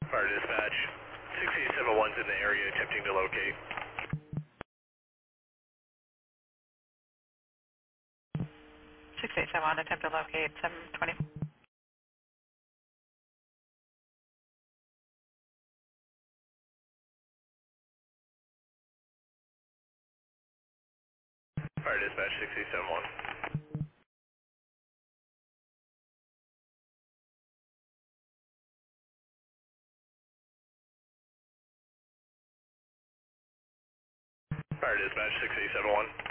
Fire dispatch, 6871's in the area attempting to locate. 687, attempt to locate 720. Fire dispatch, 6871. Fire dispatch, 6871.